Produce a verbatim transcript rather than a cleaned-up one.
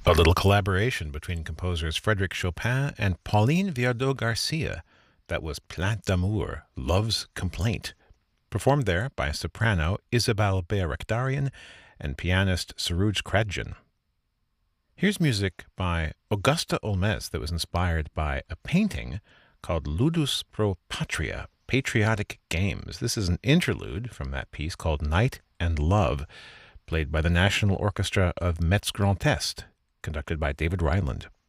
A little collaboration between composers Frédéric Chopin and Pauline Viardot Garcia. That was Plainte d'amour, Love's Complaint, performed there by soprano Isabelle Barekdarian and pianist Suruj Kradjan. Here's music by Augusta Olmez that was inspired by a painting called Ludus pro Patria, Patriotic Games. This is an interlude from that piece called Night and Love, played by the National Orchestra of Metz Grand Est, conducted by David Ryland.